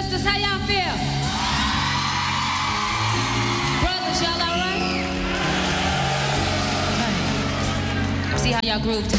Sisters, how y'all feel? Brothers, y'all all right? Okay. See how y'all groove